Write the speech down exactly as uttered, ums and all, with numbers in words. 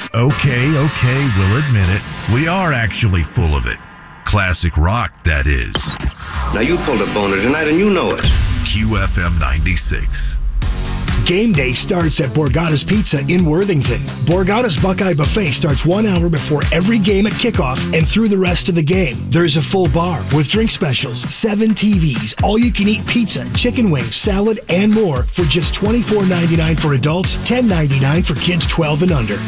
Okay, okay, we'll admit it. We are actually full of it. Classic rock, that is. Now you pulled a boner tonight and you know it. Q F M ninety-six. Game day starts at Borgata's Pizza in Worthington. Borgata's Buckeye Buffet starts one hour before every game at kickoff and through the rest of the game. There's a full bar with drink specials, seven T Vs, all-you-can-eat pizza, chicken wings, salad, and more for just twenty-four ninety-nine for adults, ten ninety-nine for kids twelve and under.